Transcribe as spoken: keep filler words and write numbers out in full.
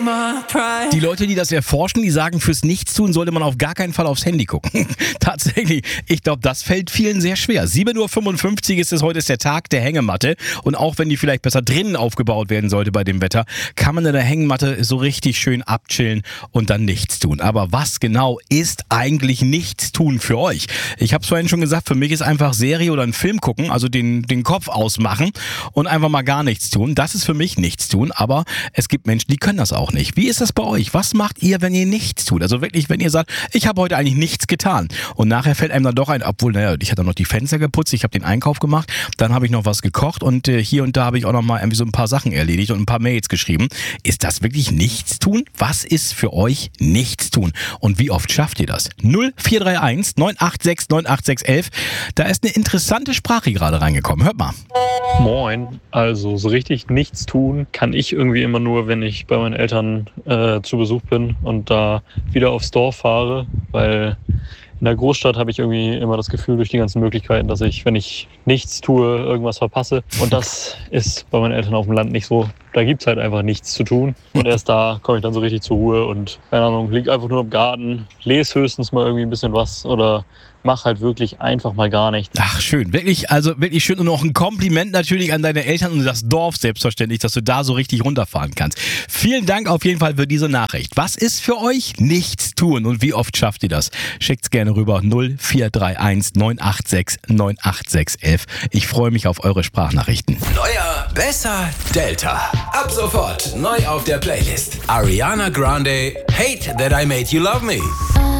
Die Leute, die das erforschen, die sagen, fürs Nichtstun sollte man auf gar keinen Fall aufs Handy gucken. Tatsächlich, ich glaube, das fällt vielen sehr schwer. sieben Uhr fünfundfünfzig ist es, heute ist der Tag der Hängematte. Und auch wenn die vielleicht besser drinnen aufgebaut werden sollte bei dem Wetter, kann man in der Hängematte so richtig schön abchillen und dann nichts tun. Aber was genau ist eigentlich Nichtstun für euch? Ich habe es vorhin schon gesagt, für mich ist einfach Serie oder einen Film gucken, also den, den Kopf ausmachen und einfach mal gar nichts tun. Das ist für mich Nichtstun, aber es gibt Menschen, die können das auch nicht. Wie ist das bei euch? Was macht ihr, wenn ihr nichts tut? Also wirklich, wenn ihr sagt, ich habe heute eigentlich nichts getan und nachher fällt einem dann doch ein, obwohl, naja, ich hatte noch die Fenster geputzt, ich habe den Einkauf gemacht, dann habe ich noch was gekocht und äh, hier und da habe ich auch noch mal irgendwie so ein paar Sachen erledigt und ein paar Mails geschrieben. Ist das wirklich Nichtstun? Was ist für euch Nichtstun? Und wie oft schafft ihr das? null vier drei eins neun acht sechs neun acht sechs eins. Da ist eine interessante Sprache gerade reingekommen. Hört mal. Moin, also so richtig nichts tun kann ich irgendwie immer nur, wenn ich bei meinen Eltern äh, zu Besuch bin und da wieder aufs Dorf fahre, weil in der Großstadt habe ich irgendwie immer das Gefühl durch die ganzen Möglichkeiten, dass ich, wenn ich nichts tue, irgendwas verpasse. Und das ist bei meinen Eltern auf dem Land nicht so. Da gibt es halt einfach nichts zu tun. Und erst da komme ich dann so richtig zur Ruhe und, keine Ahnung, lieg einfach nur im Garten, lese höchstens mal irgendwie ein bisschen was oder mach halt wirklich einfach mal gar nichts. Ach, schön. Wirklich, also wirklich schön. Und noch ein Kompliment natürlich an deine Eltern und das Dorf selbstverständlich, dass du da so richtig runterfahren kannst. Vielen Dank auf jeden Fall für diese Nachricht. Was ist für euch nichts tun und wie oft schafft ihr das? Schickt's gerne rüber null vier drei eins neun acht sechs neun acht sechs eins. Ich freue mich auf eure Sprachnachrichten. Neuer, besser, Delta. Ab sofort neu auf der Playlist. Ariana Grande, Hate That I Made You Love Me.